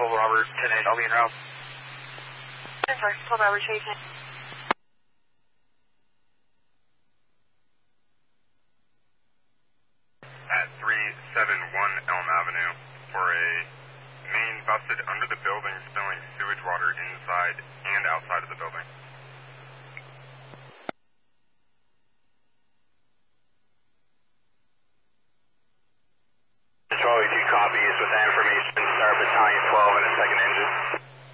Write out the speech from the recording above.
12 Robert, 10-8, I'll be en route. 12 Robert, Chase. At 371 Elm Avenue for a main busted under the building, spilling sewage water inside and outside of the building. Charlie 2 copies with